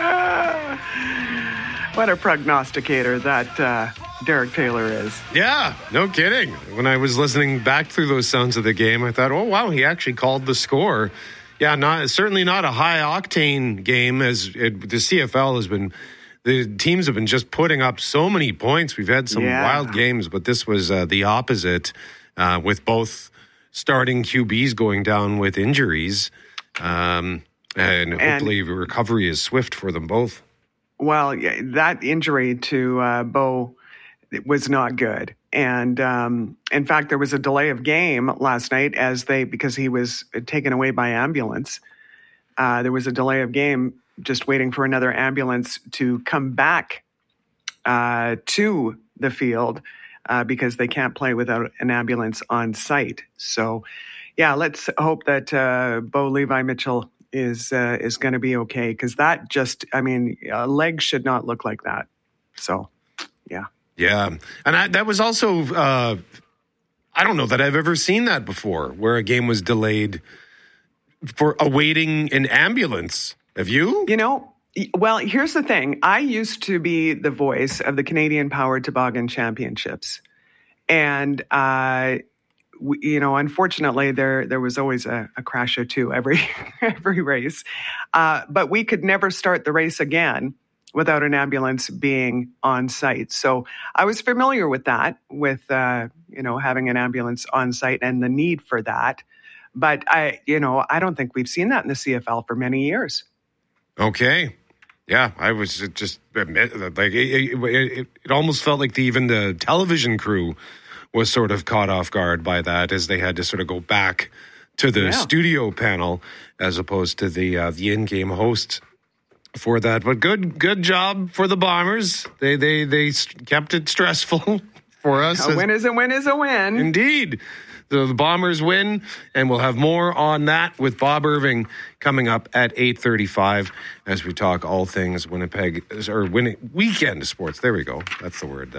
What a prognosticator that Derek Taylor is.
Yeah, no kidding. When I was listening back through those sounds of the game, I thought, oh, wow, he actually called the score. Yeah, certainly not a high-octane game as the CFL has been. The teams have been just putting up so many points. We've had some wild games, but this was the opposite with both starting QBs going down with injuries. And hopefully recovery is swift for them both.
Well, that injury to Bo was not good. And in fact, there was a delay of game last night because he was taken away by ambulance. There was a delay of game just waiting for another ambulance to come back to the field because they can't play without an ambulance on site. So let's hope that Bo Levi Mitchell is going to be okay, because that just, a leg should not look like that. So, yeah.
Yeah. And that was also, I don't know that I've ever seen that before, where a game was delayed for awaiting an ambulance. Have you?
Well, here's the thing. I used to be the voice of the Canadian Power Toboggan Championships. And, unfortunately, there was always a crash or two every race. But we could never start the race again without an ambulance being on site. So I was familiar with that, with, having an ambulance on site and the need for that. But I don't think we've seen that in the CFL for many years.
Okay. Yeah, I was just like it almost felt like even the television crew was sort of caught off guard by that, as they had to sort of go back to the studio panel as opposed to the in-game host for that. But good job for the Bombers. They kept it stressful for us.
A win is a win is a win.
Indeed. The Bombers win, and we'll have more on that with Bob Irving coming up at 8:35 as we talk all things Winnipeg, or weekend sports. There we go. That's the word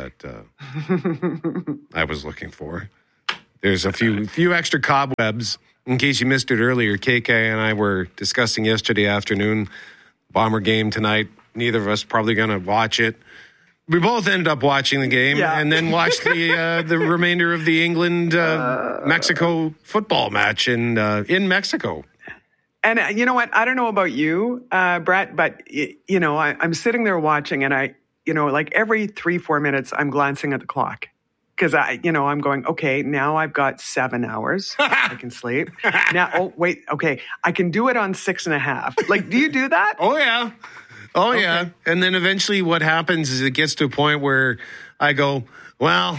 that I was looking for. There's a few extra cobwebs. In case you missed it earlier, KK and I were discussing yesterday afternoon, Bomber game tonight. Neither of us probably going to watch it. We both ended up watching the game and then watched the remainder of the England-Mexico football match in Mexico.
And you know what? I don't know about you, Brett, but, I'm sitting there watching, and like every 3-4 minutes, I'm glancing at the clock. Because I'm going, okay, now I've got 7 hours I can sleep. Now, I can do it on 6.5. Like, do you do that?
Oh, yeah. Oh, okay. Yeah. And then eventually what happens is it gets to a point where I go, well,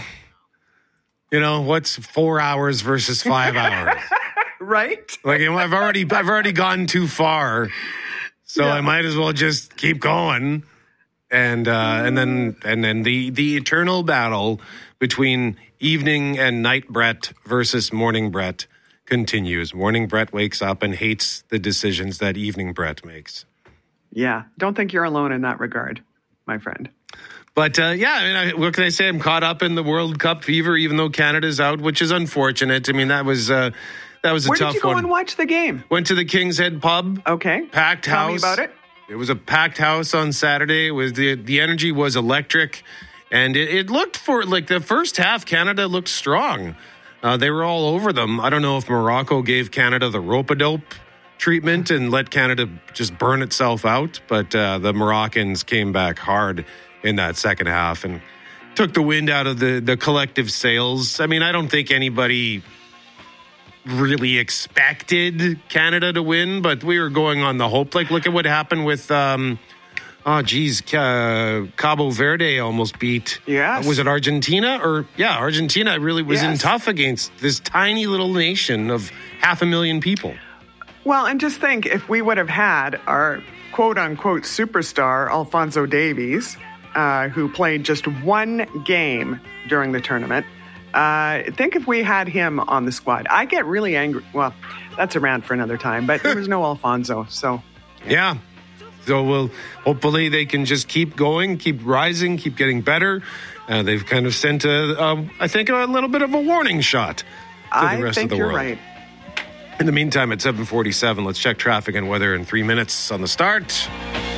what's 4 hours versus 5 hours?
Right?
Like, I've already gone too far. So I might as well just keep going. And then the eternal battle between evening and night Brett versus morning Brett continues. Morning Brett wakes up and hates the decisions that evening Brett makes.
Yeah, don't think you're alone in that regard, my friend.
But, what can I say? I'm caught up in the World Cup fever, even though Canada's out, which is unfortunate. I mean, that was a tough one.
Where did you go and watch the game?
Went to the King's Head pub.
Okay.
Packed house.
Tell me about it.
It was a packed house on Saturday. It was the energy was electric. And it looked for, like, the first half, Canada looked strong. They were all over them. I don't know if Morocco gave Canada the rope-a-dope treatment and let Canada just burn itself out. But the Moroccans came back hard in that second half and took the wind out of the collective sails. I mean, I don't think anybody really expected Canada to win, but we were going on the hope. Like, look at what happened with... Cabo Verde almost beat.
Yes.
Was it Argentina? Argentina really was in tough against this tiny little nation of 500,000 people.
Well, and just think, if we would have had our quote-unquote superstar, Alphonso Davies, who played just one game during the tournament, think if we had him on the squad. I get really angry. Well, that's a rant for another time, but there was no Alphonso, so...
Yeah. So hopefully they can just keep going, keep rising, keep getting better. They've kind of sent I think a little bit of a warning shot to the rest of the world. I think you're right. In the meantime, at 7:47, let's check traffic and weather in 3 minutes on the start.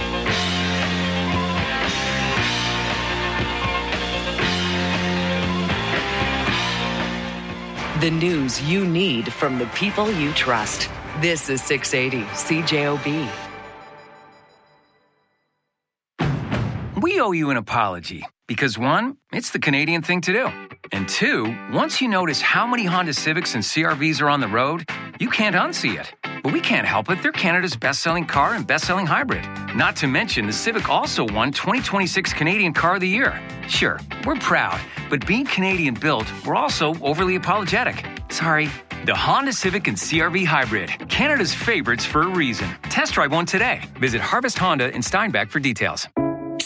The news you need from the people you trust. This is 680 CJOB.
We owe you an apology because, one, it's the Canadian thing to do. And two, once you notice how many Honda Civics and CR-Vs are on the road, you can't unsee it. But we can't help it. They're Canada's best-selling car and best-selling hybrid. Not to mention, the Civic also won 2026 Canadian Car of the Year. Sure, we're proud, but being Canadian-built, we're also overly apologetic. Sorry. The Honda Civic and CR-V Hybrid, Canada's favorites for a reason. Test drive one today. Visit Harvest Honda in Steinbach for details.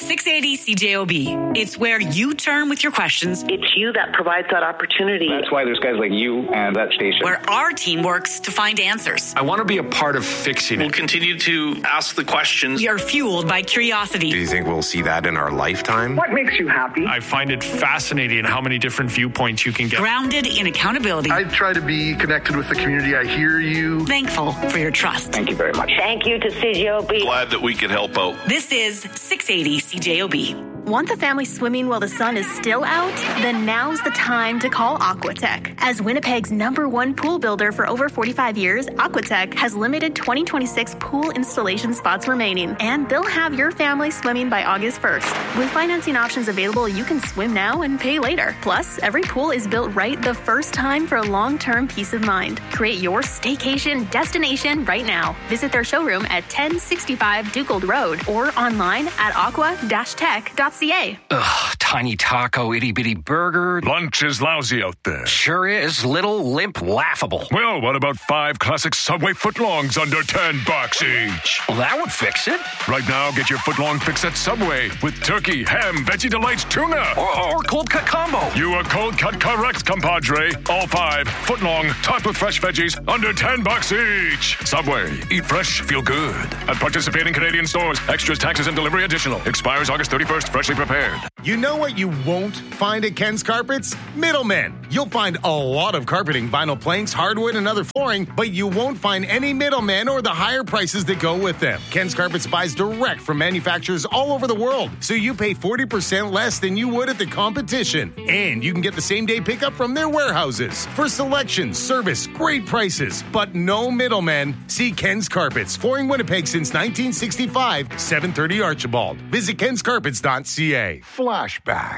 680 CJOB. It's where you turn with your questions.
It's you that provides that opportunity.
That's why there's guys like you and that station.
Where our team works to find answers.
I want to be a part of fixing it.
We'll continue to ask the questions.
We are fueled by curiosity.
Do you think we'll see that in our lifetime?
What makes you happy?
I find it fascinating how many different viewpoints you can get.
Grounded in accountability.
I try to be connected with the community. I hear you.
Thankful for your trust.
Thank you very much.
Thank you to CJOB.
Glad that we could help out.
This is 680 CJOB.
Want the family swimming while the sun is still out? Then now's the time to call Aquatech. As Winnipeg's #1 pool builder for over 45 years, Aquatech has limited 2026 pool installation spots remaining, and they'll have your family swimming by August 1st. With financing options available, you can swim now and pay later. Plus, every pool is built right the first time for long-term peace of mind. Create your staycation destination right now. Visit their showroom at 1065 Dugold Road or online at aqua-tech.ca.
Ugh, tiny taco, itty-bitty burger.
Lunch is lousy out there.
Sure is. Little, limp, laughable.
Well, what about 5 classic Subway footlongs under $10 each?
Well, that would fix it.
Right now, get your footlong fix at Subway with turkey, ham, Veggie Delights, tuna.
Or cold cut combo.
You are cold cut correct, compadre. All 5 footlong, topped with fresh veggies, under $10 each. Subway. Eat fresh, feel good. At participating Canadian stores. Extras, taxes, and delivery additional. Expires August 31st. Freshly prepared.
You know what you won't find at Ken's Carpets? Middlemen. You'll find a lot of carpeting, vinyl planks, hardwood, and other flooring, but you won't find any middlemen or the higher prices that go with them. Ken's Carpets buys direct from manufacturers all over the world, so you pay 40% less than you would at the competition. And you can get the same-day pickup from their warehouses. For selection, service, great prices, but no middlemen. See Ken's Carpets, flooring Winnipeg since 1965, 730 Archibald. Visit kenscarpets.ca.
Flashback.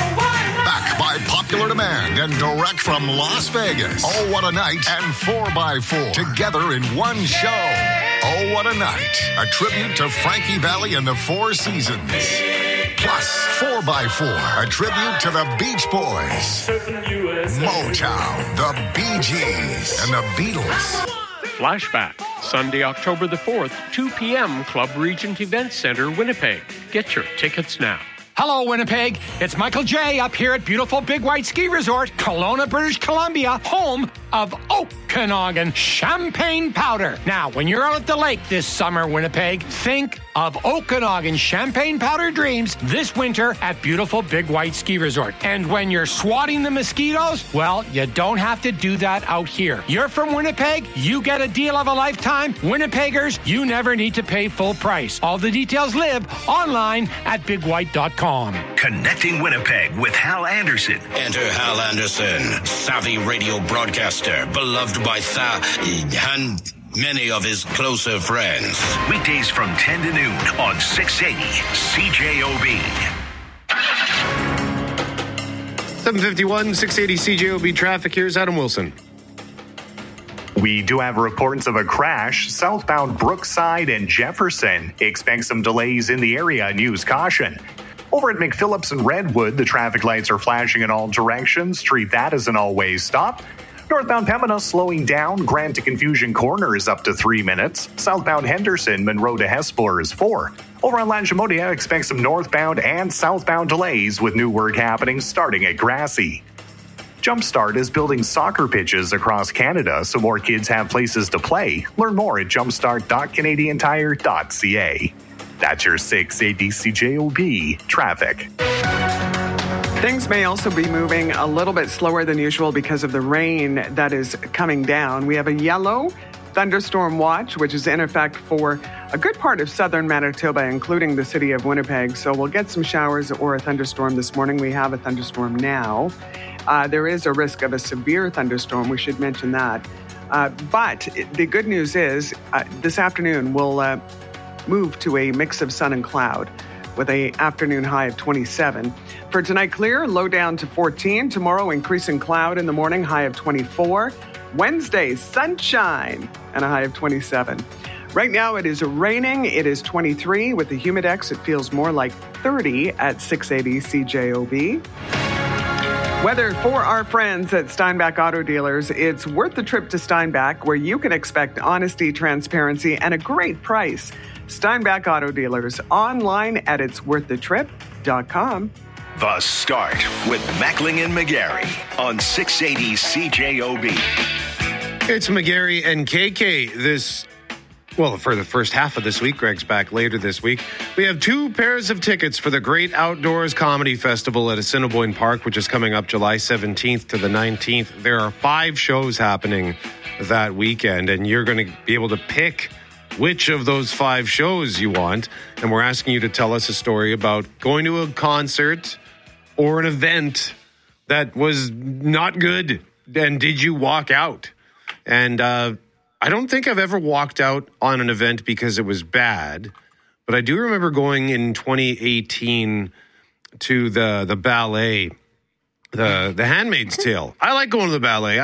Back by popular demand and direct from Las Vegas. Oh, what a night and 4x4 together in one show. Oh, what a night. A tribute to Frankie Valli and the Four Seasons. Plus, 4x4, a tribute to the Beach Boys, Motown, the Bee Gees, and the Beatles.
Flashback, Sunday, October the 4th, 2 p.m., Club Regent Event Center, Winnipeg. Get your tickets now.
Hello, Winnipeg. It's Michael J. up here at beautiful Big White Ski Resort, Kelowna, British Columbia, home of Okanagan Champagne Powder. Now, when you're out at the lake this summer, Winnipeg, think of Okanagan Champagne Powder dreams this winter at beautiful Big White Ski Resort. And when you're swatting the mosquitoes, well, you don't have to do that out here. You're from Winnipeg, you get a deal of a lifetime. Winnipeggers, you never need to pay full price. All the details live online at bigwhite.com.
Connecting Winnipeg with Hal Anderson.
Enter Hal Anderson, savvy radio broadcaster, beloved by and many of his closer friends.
Weekdays from 10 to noon on 680 CJOB.
7:51, 680 CJOB traffic. Here's Adam Wilson.
We do have reports of a crash southbound Brookside and Jefferson. Expect some delays in the area and use caution. Over at McPhillips and Redwood, the traffic lights are flashing in all directions. Treat that as an all-way stop. Northbound Pembina slowing down. Grant to Confusion Corner is up to 3 minutes. Southbound Henderson, Monroe to Hespeler is 4. Over on Langemodia, expect some northbound and southbound delays with new work happening starting at Grassy. Jumpstart is building soccer pitches across Canada so more kids have places to play. Learn more at jumpstart.canadiantire.ca. That's your 680 CJOB traffic.
Things may also be moving a little bit slower than usual because of the rain that is coming down. We have a yellow thunderstorm watch, which is in effect for a good part of southern Manitoba, including the city of Winnipeg. So we'll get some showers or a thunderstorm this morning. We have a thunderstorm now. There is a risk of a severe thunderstorm. We should mention that. But the good news is this afternoon we'll move to a mix of sun and cloud with an afternoon high of 27. For tonight, clear, low down to 14. Tomorrow, increasing cloud in the morning, high of 24. Wednesday, sunshine and a high of 27. Right now, it is raining. It is 23. With the Humidex, it feels more like 30 at 680 CJOB. Whether for our friends at Steinbach Auto Dealers, it's worth the trip to Steinbach, where you can expect honesty, transparency, and a great price. Steinbach Auto Dealers, online at itsworththetrip.com.
The Start with Mackling and McGarry on 680 CJOB.
It's McGarry and KK for the first half of this week. Greg's back later this week. We have 2 pairs of tickets for the Great Outdoors Comedy Festival at Assiniboine Park, which is coming up July 17th to the 19th. There are 5 shows happening that weekend, and you're going to be able to pick which of those 5 shows you want. And we're asking you to tell us a story about going to a concert or an event that was not good. And did you walk out? And I don't think I've ever walked out on an event because it was bad, but I do remember going in 2018 to the ballet, the Handmaid's Tale. I like going to the ballet.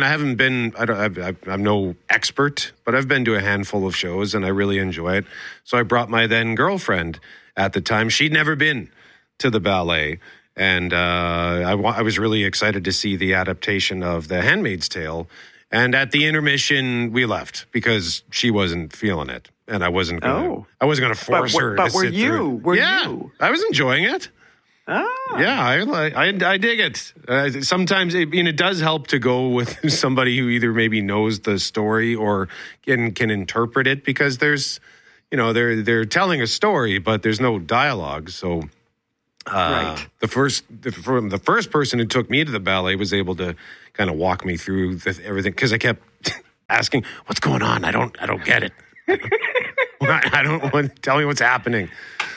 I'm no expert, but I've been to a handful of shows and I really enjoy it. So I brought my then girlfriend at the time. She'd never been to the ballet. And I was really excited to see the adaptation of The Handmaid's Tale. And at the intermission, we left because she wasn't feeling it, and I wasn't going to force her.
But
were you? I was enjoying it.
Oh.
Yeah, I dig it. Sometimes it does help to go with somebody who either maybe knows the story or can interpret it, because there's, they're telling a story, but there's no dialogue. So right. The first person who took me to the ballet was able to kind of walk me through everything, because I kept asking, "What's going on? I don't get it. I don't want to tell me what's happening."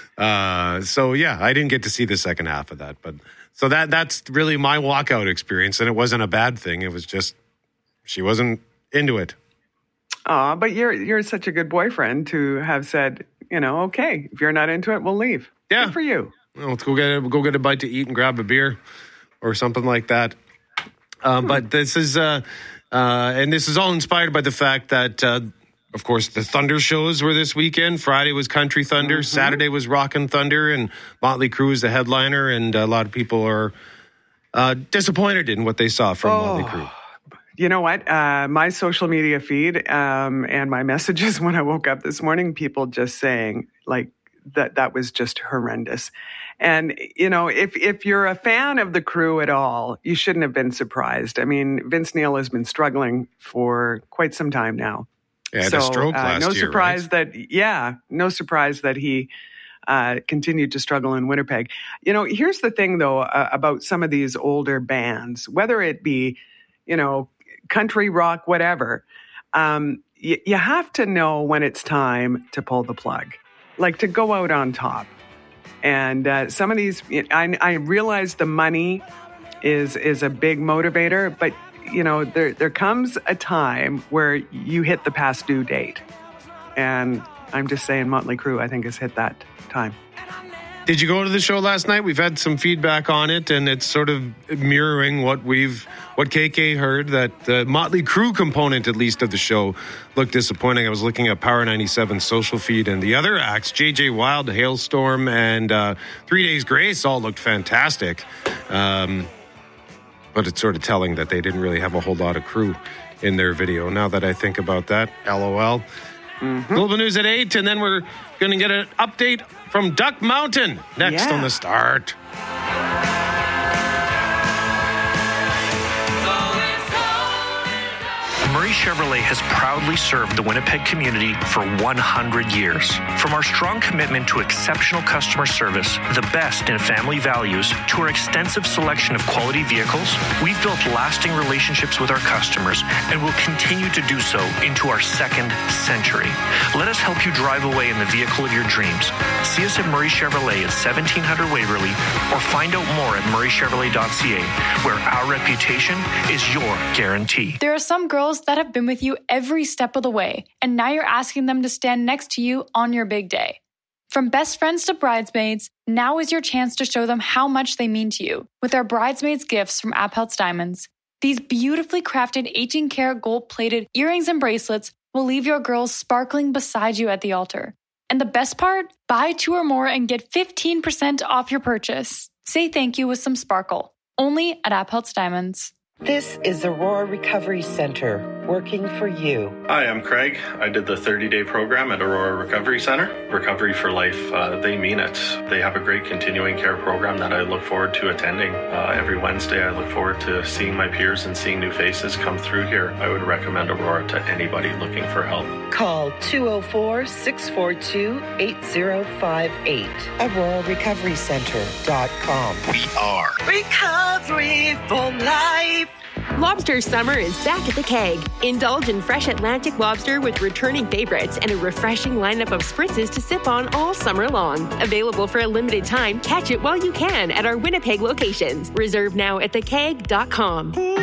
So yeah, I didn't get to see the second half of that, but so that's really my walkout experience, and it wasn't a bad thing. It was just she wasn't into it.
But you're such a good boyfriend to have said, okay, if you're not into it, we'll leave.
Yeah,
good for you.
Well, let's go get a bite to eat and grab a beer or something like that. But this is and this is all inspired by the fact that, of course, the Thunder shows were this weekend. Friday was Country Thunder. Mm-hmm. Saturday was Rockin' Thunder, and Motley Crue is the headliner. And a lot of people are disappointed in what they saw from Motley Crue.
You know what? My social media feed and my messages when I woke up this morning, people just saying that was just horrendous. And, if you're a fan of the Crue at all, you shouldn't have been surprised. I mean, Vince Neil has been struggling for quite some time now.
Yeah, so, the stroke last
no
year,
surprise
right?
No surprise that he continued to struggle in Winnipeg. Here's the thing, though, about some of these older bands, whether it be, country, rock, whatever, you have to know when it's time to pull the plug, to go out on top. And some of these, I realize the money is a big motivator, but there comes a time where you hit the past due date, and I'm just saying Motley Crue, I think, has hit that time.
Did you go to the show last night? We've had some feedback on it, and it's sort of mirroring what KK heard, that the Motley Crue component, at least, of the show looked disappointing. I was looking at Power 97's social feed, and the other acts, JJ Wild, Hailstorm, and 3 Days Grace, all looked fantastic. But it's sort of telling that they didn't really have a whole lot of Crue in their video. Now that I think about that, LOL. Mm-hmm. Global News at 8, and then we're going to get an update from Duck Mountain next on The Start.
Murray Chevrolet has proudly served the Winnipeg community for 100 years. From our strong commitment to exceptional customer service, the best in family values, to our extensive selection of quality vehicles, we've built lasting relationships with our customers and will continue to do so into our second century. Let us help you drive away in the vehicle of your dreams. See us at Murray Chevrolet at 1700 Waverly, or find out more at murraychevrolet.ca, where our reputation is your guarantee.
There are some girls that have been with you every step of the way, and now you're asking them to stand next to you on your big day. From best friends to bridesmaids, now is your chance to show them how much they mean to you with our bridesmaids gifts from Apheltz Diamonds. These beautifully crafted 18-karat gold-plated earrings and bracelets will leave your girls sparkling beside you at the altar. And the best part? Buy 2 or more and get 15% off your purchase. Say thank you with some sparkle. Only at Appeltz Diamonds.
This is Aurora Recovery Center, working for you.
Hi, I'm Craig. I did the 30-day program at Aurora Recovery Center. Recovery for life, they mean it. They have a great continuing care program that I look forward to attending. Every Wednesday, I look forward to seeing my peers and seeing new faces come through here. I would recommend Aurora to anybody looking for help.
Call 204-642-8058. AuroraRecoveryCenter.com.
We are
Recovery for Life.
Lobster summer is back at the Keg. Indulge in fresh Atlantic lobster with returning favorites and a refreshing lineup of spritzes to sip on all summer long. Available for a limited time, catch it while you can at our Winnipeg locations. Reserve now at thekeg.com.